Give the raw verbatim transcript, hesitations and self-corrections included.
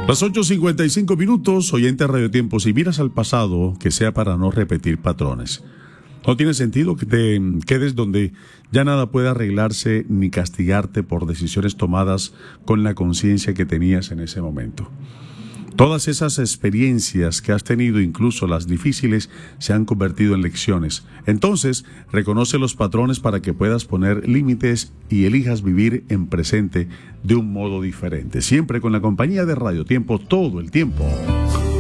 Las ocho cincuenta y cinco minutos, oyente Radio Tiempo. Si miras al pasado, que sea para no repetir patrones. No tiene sentido que te quedes donde ya nada puede arreglarse ni castigarte por decisiones tomadas con la conciencia que tenías en ese momento. Todas esas experiencias que has tenido, incluso las difíciles, se han convertido en lecciones. Entonces, reconoce los patrones para que puedas poner límites y elijas vivir en presente de un modo diferente. Siempre con la compañía de Radio Tiempo, todo el tiempo.